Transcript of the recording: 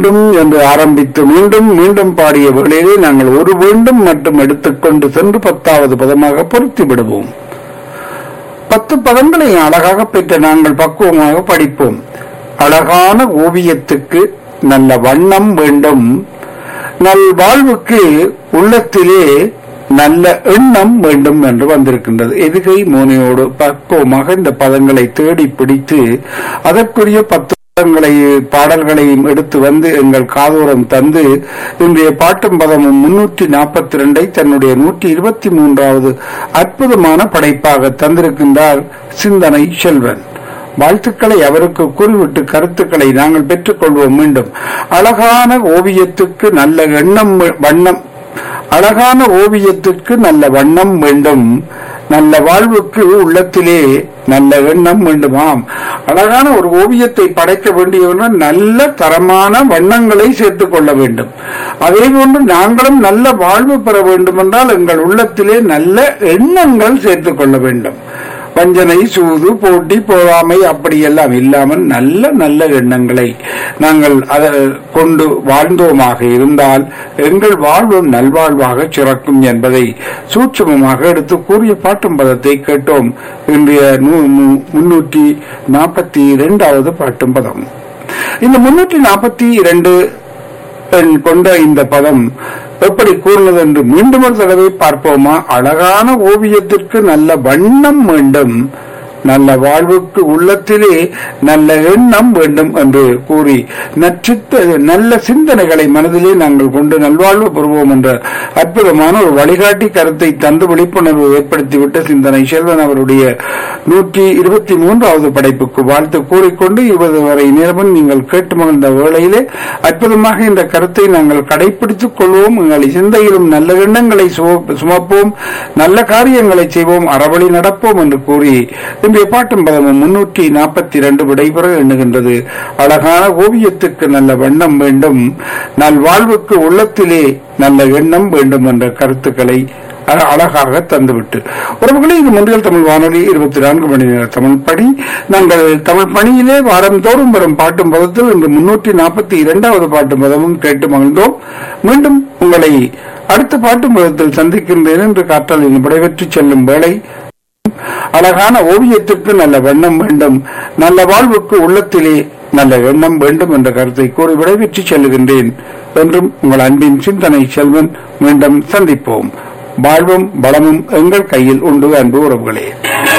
வேண்டும் என்று ஆரம்பித்து மீண்டும் மீண்டும் பாடிய வேளையிலே நாங்கள் ஒரு வேண்டும் மட்டும் எடுத்துக்கொண்டு சென்று 10வது பதமாக பொருத்தி விடுவோம். 10 பதங்களை அழகாக பெற்ற நாங்கள் பக்குவமாக படிப்போம். அழகான ஓவியத்துக்கு நல்ல வண்ணம் வேண்டும், நல் வாழ்வுக்கு உள்ளத்திலே நல்ல எண்ணம் வேண்டும் என்று வந்திருக்கின்றது. எதுகை மோனையோடு பக்குவமாக இந்த பதங்களை தேடி பிடித்து அதற்குரிய 10 பாடல்களையும் எடுத்து வந்து எங்கள் காதோரம் தந்து இன்றைய பாட்டும் பதமும் 342 தன்னுடைய 123வது அற்புதமான படைப்பாக தந்திருக்கின்றார் சிந்தனை செல்வன். வாழ்த்துக்களை அவருக்கு கூறிவிட்டு கருத்துக்களை நாங்கள் பெற்றுக் கொள்வோம். மீண்டும் அழகான ஓவியத்துக்கு நல்ல எண்ணம் வண்ணம், அழகான ஓவியத்துக்கு நல்ல வண்ணம் வேண்டும், நல்ல வாழ்வுக்கு உள்ளத்திலே நல்ல எண்ணம் வேண்டுமாம். அழகான ஒரு ஓவியத்தை படைக்க வேண்டியவர்கள் நல்ல தரமான வண்ணங்களை சேர்த்துக் கொள்ள வேண்டும். அதே போன்று நாங்களும் நல்ல வாழ்வு பெற வேண்டும் என்றால் எங்கள் உள்ளத்திலே நல்ல எண்ணங்கள் சேர்த்துக் கொள்ள வேண்டும். வஞ்சனை, சூது, போட்டி, பொறாமை அப்படியெல்லாம் இல்லாமல் நல்ல நல்ல எண்ணங்களை நாங்கள் அதை கொண்டு வாழ்ந்தோமாக இருந்தால் எங்கள் வாழ்வும் நல்வாழ்வாக சிறக்கும் என்பதை சூட்சமமாக எடுத்து கூறிய பாட்டும் பதத்தை கேட்டோம். இன்றைய 342வது பாட்டும் பதம். இந்த 342 கொண்ட இந்த பதம் எப்படி கூறுவது என்று மீண்டும் ஒரு தடவை பார்ப்போமா? அழகான ஓவியத்திற்கு நல்ல வண்ணம் வேண்டும், நல்ல வாழ்வுக்கு உள்ளத்திலே நல்ல எண்ணம் வேண்டும் என்று கூறி நல்ல சிந்தனைகளை மனதிலே நாங்கள் கொண்டு நல்வாழ்வு பெறுவோம் என்ற அற்புதமான ஒரு வழிகாட்டி கருத்தை தந்து விழிப்புணர்வு ஏற்படுத்திவிட்ட சிந்தனை செல்வன் அவருடைய 123வது படைப்புக்கு வாழ்த்து கூறிக்கொண்டு 20 வரை நேரமும் நீங்கள் கேட்டு மகிழ்ந்த வேளையிலே அற்புதமாக இந்த கருத்தை நாங்கள் கடைபிடித்துக் கொள்வோம். எங்கள் சிந்தையிலும் நல்ல எண்ணங்களை சுமப்போம், நல்ல காரியங்களை செய்வோம், அறவழி நடப்போம் என்று கூறி பாட்டும் பதமும் 342 விடைபெற எண்ணுகின்றது. அழகான ஓவியத்துக்கு நல்ல வண்ணம் வேண்டும், நல் வாழ்வுக்கு உள்ளத்திலே நல்ல எண்ணம் வேண்டும் என்ற கருத்துக்களை அழகாக தந்துவிட்டு உறவுகளே, இது முன்றியல் தமிழ் வானொலி 24 மணி நேர தமிழ் பணி. நாங்கள் தமிழ் பணியிலே வாரந்தோறும் வரும் பாட்டும் பதத்தில் இன்று 342வது பாட்டும் பதமும் கேட்டு மகிழ்ந்தோம். மீண்டும் உங்களை அடுத்த பாட்டும் பதத்தில் சந்திக்கின்றேன் என்று காற்றால் விடைபெற்று செல்லும் வேளை, அழகான ஓவியத்திற்கு நல்ல வண்ணம் வேண்டும், நல்ல வாழ்வுக்கு உள்ளத்திலே நல்ல எண்ணம் வேண்டும் என்ற கருத்தை கூறி விடைபெற்று செல்லுகின்றேன். என்றும் உங்கள் அன்பின் சிந்தனை செல்வன். மீண்டும் சந்திப்போம். வாழ்வும் வளமும் எங்கள் கையில் உண்டு அன்பு உறவுகளே.